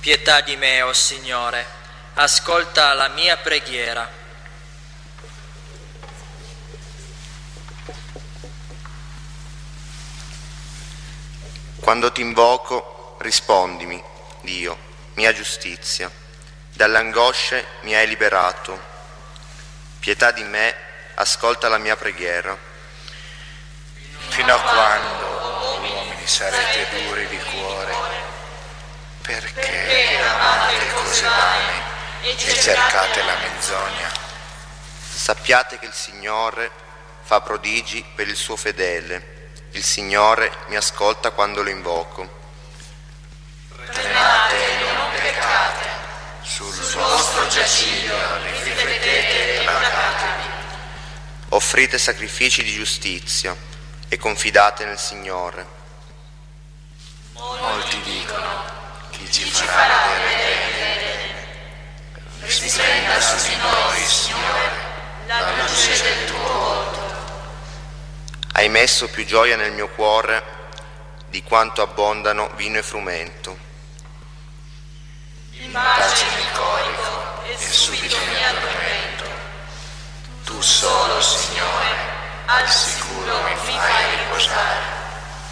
Pietà di me, o Signore, ascolta la mia preghiera. Quando ti invoco, rispondimi, Dio, mia giustizia. Dalle angosce mi hai liberato. Pietà di me, ascolta la mia preghiera. Fino a quando, uomini, sarete duri di cuore? Perché amate cose vane e cercate la menzogna? Sappiate che il Signore fa prodigi per il suo fedele. Il Signore mi ascolta quando lo invoco. Tremate e non peccate. Sul vostro giaciglio riflettete e placatevi. Offrite sacrifici di giustizia e confidate nel Signore. Molti dicono: chi ci farà vedere? Risplenda su di noi, Signore, la luce del tuo volto. Hai messo più gioia nel mio cuore di quanto abbondano vino e frumento. In pace mi cori